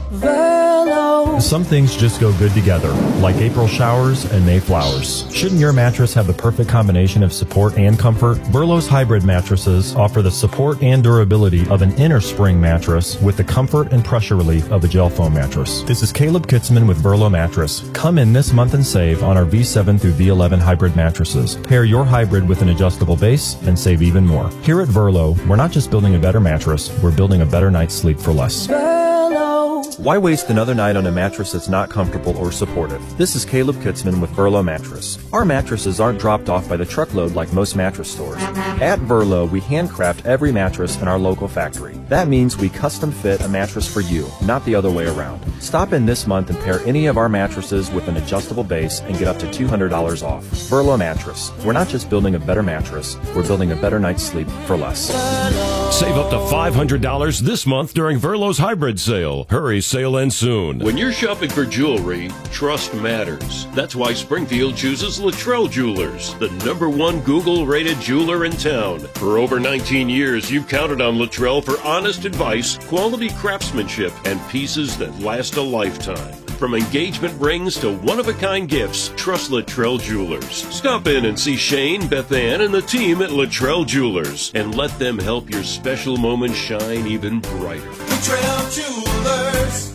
Verlo. Some things just go good together, like April showers and May flowers. Shouldn't your mattress have the perfect combination of support and comfort? Verlo's hybrid mattresses offer the support and durability of an inner spring mattress with the comfort and pressure relief of a gel foam mattress. This is Caleb Kitzman with Verlo Mattress. Come in this month and save on our V7 through V11 hybrid mattresses. Pair your hybrid with an adjustable base and save even more. Here at Verlo, we're not just building a better mattress, we're building a better night's sleep for less. Why waste another night on a mattress that's not comfortable or supportive? This is Caleb Kitzman with Verlo Mattress. Our mattresses aren't dropped off by the truckload like most mattress stores. At Verlo, we handcraft every mattress in our local factory. That means we custom fit a mattress for you, not the other way around. Stop in this month and pair any of our mattresses with an adjustable base and get up to $200 off. Verlo Mattress. We're not just building a better mattress, we're building a better night's sleep for less. Save up to $500 this month during Verlo's hybrid sale. Hurry, sale ends soon. When you're shopping for jewelry, trust matters. That's why Springfield chooses Luttrell Jewelers, the #1 Google-rated jeweler in town. For over 19 years, you've counted on Luttrell for honest advice, quality craftsmanship, and pieces that last a lifetime. From engagement rings to one-of-a-kind gifts, trust Luttrell Jewelers. Stop in and see Shane, Beth Ann, and the team at Luttrell Jewelers, and let them help your special moments shine even brighter. Luttrell Jewelers.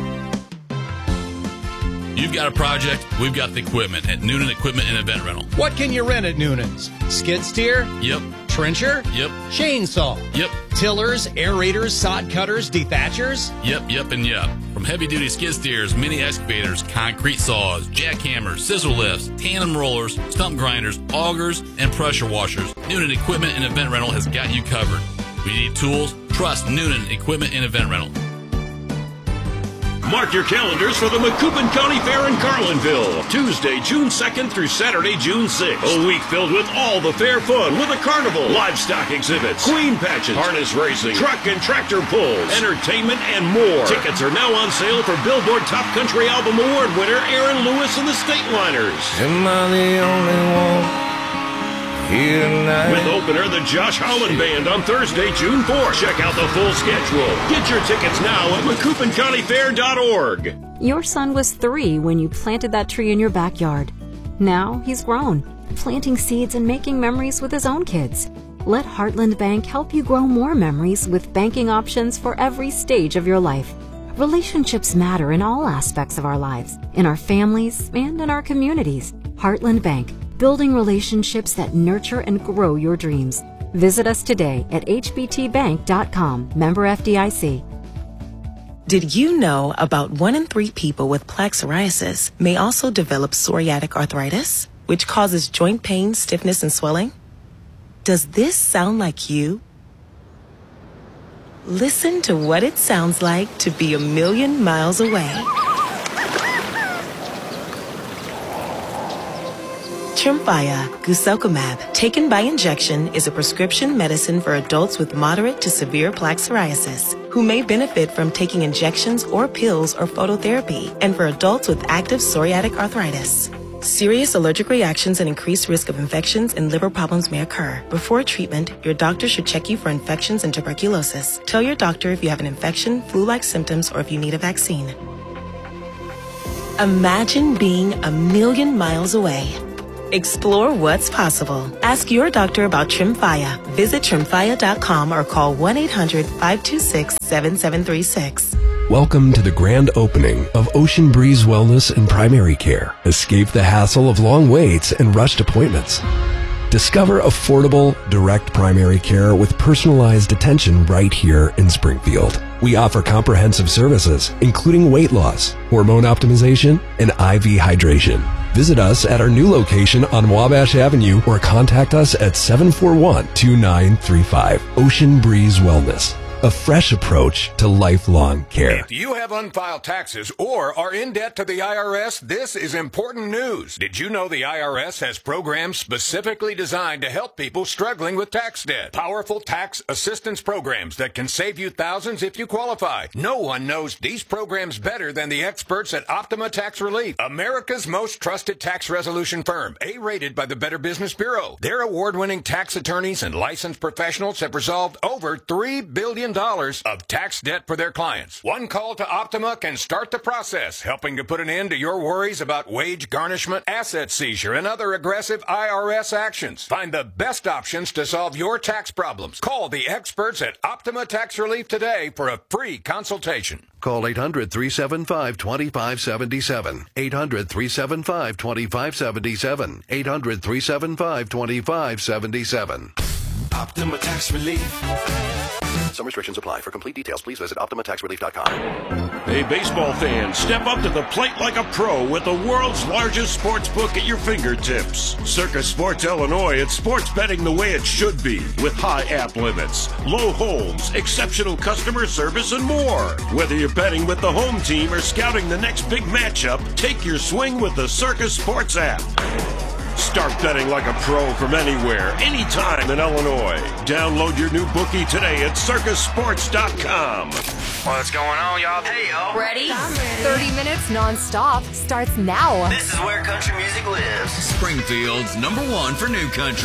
You've got a project, we've got the equipment at Noonan Equipment and Event Rental. What can you rent at Noonan's? Skid steer? Yep. Trencher? Yep. Chainsaw? Yep. Tillers, aerators, sod cutters, dethatchers? Yep, and yep. From heavy-duty skid steers, mini excavators, concrete saws, jackhammers, scissor lifts, tandem rollers, stump grinders, augers, and pressure washers, Noonan Equipment and Event Rental has got you covered. We need tools? Trust Noonan Equipment and Event Rental. Mark your calendars for the Macoupin County Fair in Carlinville, Tuesday, June 2nd through Saturday, June 6th. A week filled with all the fair fun with a carnival, livestock exhibits, queen patches, harness racing, truck and tractor pulls, entertainment, and more. Tickets are now on sale for Billboard Top Country Album Award winner Aaron Lewis and the Stateliners. Am I the only one here tonight? With opener, the Josh Holland Band on Thursday, June 4th. Check out the full schedule. Get your tickets now at MacoupinCountyFair.org. Your son was 3 when you planted that tree in your backyard. Now he's grown, planting seeds and making memories with his own kids. Let Heartland Bank help you grow more memories with banking options for every stage of your life. Relationships matter in all aspects of our lives, in our families, and in our communities. Heartland Bank, building relationships that nurture and grow your dreams. Visit us today at hbtbank.com, member FDIC. Did you know about 1 in 3 people with plaque psoriasis may also develop psoriatic arthritis, which causes joint pain, stiffness, and swelling? Does this sound like you? Listen to what it sounds like to be a million miles away. Tremfya guselkumab, taken by injection, is a prescription medicine for adults with moderate to severe plaque psoriasis who may benefit from taking injections or pills or phototherapy, and for adults with active psoriatic arthritis. Serious allergic reactions and increased risk of infections and liver problems may occur. Before treatment, your doctor should check you for infections and tuberculosis. Tell your doctor if you have an infection, flu-like symptoms, or if you need a vaccine. Imagine being a million miles away. Explore what's possible. Ask your doctor about Tremfya. Visit Tremfya.com or call 1-800-526-7736. Welcome to the grand opening of Ocean Breeze Wellness and Primary Care. Escape the hassle of long waits and rushed appointments. Discover affordable, direct primary care with personalized attention right here in Springfield. We offer comprehensive services, including weight loss, hormone optimization, and IV hydration. Visit us at our new location on Wabash Avenue or contact us at 741-2935. Ocean Breeze Wellness. A fresh approach to lifelong care. If you have unfiled taxes or are in debt to the IRS, this is important news. Did you know the IRS has programs specifically designed to help people struggling with tax debt? Powerful tax assistance programs that can save you thousands if you qualify. No one knows these programs better than the experts at Optima Tax Relief, America's most trusted tax resolution firm, A-rated by the Better Business Bureau. Their award-winning tax attorneys and licensed professionals have resolved over $3 billion million of tax debt for their clients. One call to Optima can start the process, helping to put an end to your worries about wage garnishment, asset seizure, and other aggressive IRS actions. Find the best options to solve your tax problems. Call the experts at Optima Tax Relief today for a free consultation. Call 800-375-2577. 800-375-2577. 800-375-2577. Optima Tax Relief. Some restrictions apply. For complete details, please visit OptimaTaxRelief.com. Hey, baseball fans, step up to the plate like a pro with the world's largest sports book at your fingertips. Circus Sports Illinois, it's sports betting the way it should be, with high app limits, low holds, exceptional customer service, and more. Whether you're betting with the home team or scouting the next big matchup, take your swing with the Circus Sports app. Start betting like a pro from anywhere, anytime in Illinois. Download your new bookie today at circusports.com. What's going on, y'all? Hey, y'all. Ready? 30 minutes non-stop starts now. This is where country music lives. Springfield's #1 for new country.